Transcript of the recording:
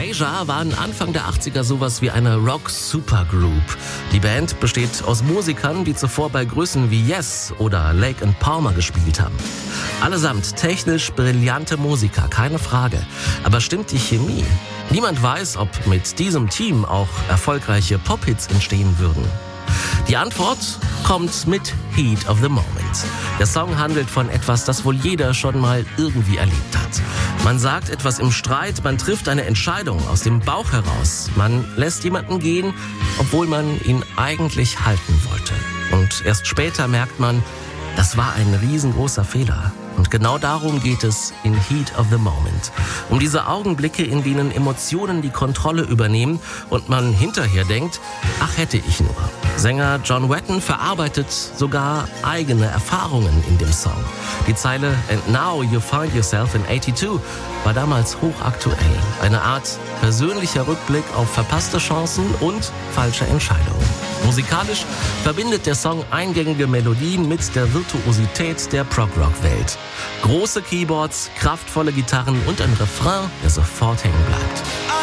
Erasure waren Anfang der 80er sowas wie eine Rock-Supergroup. Die Band besteht aus Musikern, die zuvor bei Größen wie Yes oder Lake & Palmer gespielt haben. Allesamt technisch brillante Musiker, keine Frage. Aber stimmt die Chemie? Niemand weiß, ob mit diesem Team auch erfolgreiche Pop-Hits entstehen würden. Die Antwort kommt mit Heat of the Moment. Der Song handelt von etwas, das wohl jeder schon mal irgendwie erlebt hat. Man sagt etwas im Streit, man trifft eine Entscheidung aus dem Bauch heraus. Man lässt jemanden gehen, obwohl man ihn eigentlich halten wollte. Und erst später merkt man, das war ein riesengroßer Fehler. Und genau darum geht es in Heat of the Moment. Um diese Augenblicke, in denen Emotionen die Kontrolle übernehmen und man hinterher denkt, ach hätte ich nur. Sänger John Wetton verarbeitet sogar eigene Erfahrungen in dem Song. Die Zeile "And now you find yourself in 82" war damals hochaktuell. Eine Art persönlicher Rückblick auf verpasste Chancen und falsche Entscheidungen. Musikalisch verbindet der Song eingängige Melodien mit der Virtuosität der Prog-Rock-Welt. Große Keyboards, kraftvolle Gitarren und ein Refrain, der sofort hängen bleibt.